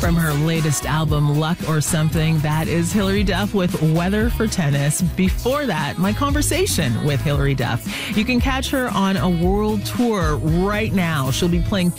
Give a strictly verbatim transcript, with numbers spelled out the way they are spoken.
from her latest album, Luck or Something. That is Hilary Duff with Weather for Tennis. Before that, my conversation with Hilary Duff. You can catch her on a world tour right now. She'll be playing